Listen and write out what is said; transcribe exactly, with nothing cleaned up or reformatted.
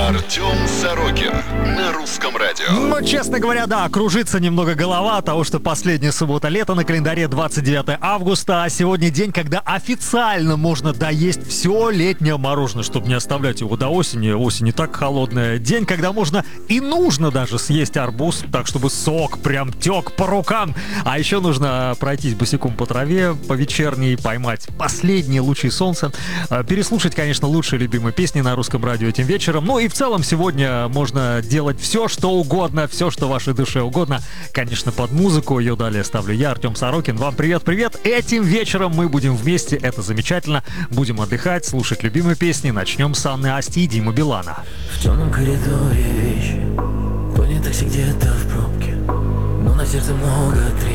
Артем Сорокин на Русском радио. Ну, честно говоря, да, кружится немного голова от того, что последняя суббота лета, на календаре двадцать девятое августа, а сегодня день, когда официально можно доесть все летнее мороженое, чтобы не оставлять его до осени. Осень не так холодная. День, когда можно и нужно даже съесть арбуз, так чтобы сок прям тек по рукам. А еще нужно пройтись босиком по траве по вечерней, поймать последние лучи солнца, переслушать, конечно, лучшие любимые песни на Русском радио этим вечером. Ну и в целом сегодня можно делать все, что угодно, все, что вашей душе угодно. Конечно, под музыку. Ее далее ставлю я, Артем Сорокин. Вам привет-привет. Этим вечером мы будем вместе. Это замечательно. Будем отдыхать, слушать любимые песни. Начнем с Анны Асти и Димы Билана. В темном коридоре вещи, понял такси где-то в пробке, но на сердце много трещин.